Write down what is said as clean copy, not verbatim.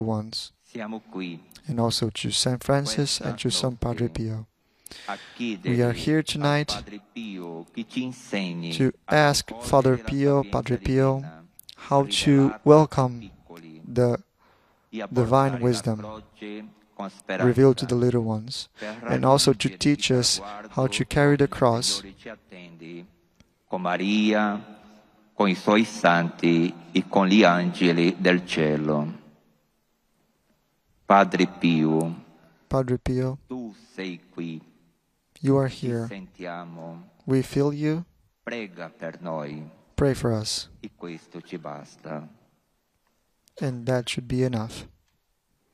ones, Siamo qui and also to Saint Francis and to San Padre Pio. We are here tonight to ask Father Pio, Padre Pio, how to welcome the divine wisdom revealed to the little ones, and also to teach us how to carry the cross con Maria, con I suoi santi e con gli angeli del cielo. Padre Pio, tu sei qui. You are here. Sentiamo. We feel you. Prega per noi. Pray for us. E questo ci basta. And that should be enough.